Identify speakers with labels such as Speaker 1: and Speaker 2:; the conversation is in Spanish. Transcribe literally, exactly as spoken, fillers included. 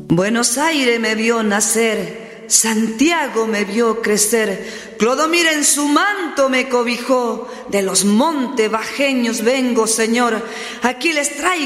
Speaker 1: Buenos Aires me vio nacer, Santiago me vio crecer, Clodomir en su manto me cobijó, de los montes bajeños vengo, Señor, aquí les traigo